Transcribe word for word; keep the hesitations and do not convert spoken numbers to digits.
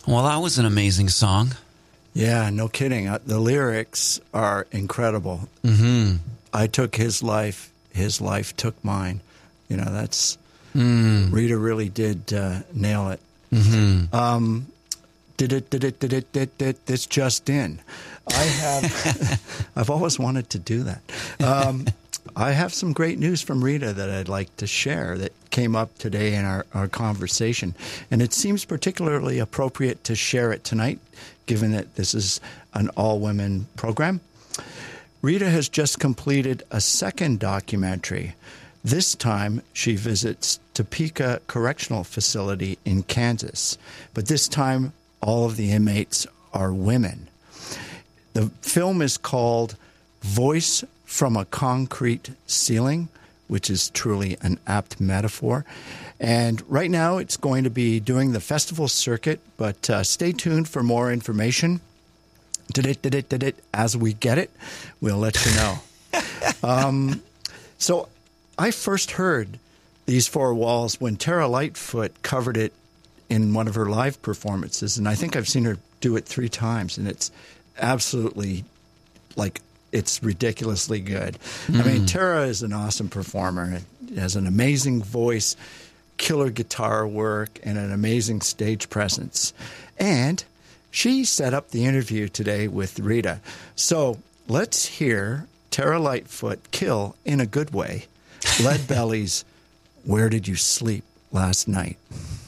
Well, that was an amazing song. Yeah, no kidding. Uh, The lyrics are incredible. Mm-hmm. I took his life, his life took mine. You know, that's, Mm. Rita really did uh, nail it. Mm-hmm. Um, did it, did it, did it, did it, this just in. I have, I've always wanted to do that. Um, I have some great news from Rita that I'd like to share that came up today in our, our conversation. And it seems particularly appropriate to share it tonight, given that this is an all-women program. Rita has just completed a second documentary. This time, she visits Topeka Correctional Facility in Kansas. But this time, all of the inmates are women. The film is called Voice from a Concrete Ceiling, which is truly an apt metaphor. And right now, it's going to be doing the festival circuit, but uh, stay tuned for more information. Did it, did it, did it. As we get it, we'll let you know. um, so I first heard These Four Walls when Tara Lightfoot covered it in one of her live performances, and I think I've seen her do it three times, and it's absolutely, like, it's ridiculously good. Mm. I mean, Tara is an awesome performer. Has an amazing voice, killer guitar work, and an amazing stage presence. And she set up the interview today with Rita. So let's hear Tara Lightfoot kill, in a good way, Leadbelly's Where Did You Sleep Last Night?